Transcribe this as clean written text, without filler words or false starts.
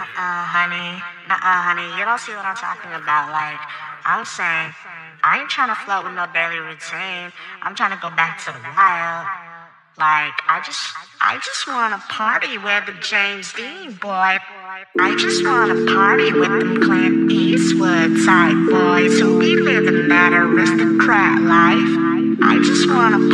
Honey, you don't see what I'm talking about. Like, I'm saying, I ain't trying to float with no daily routine. I'm trying to go back to the wild. Like, I just want to party with the James Dean boy. I just want to party with them Clint Eastwood type boys who be living that aristocrat life. I just want to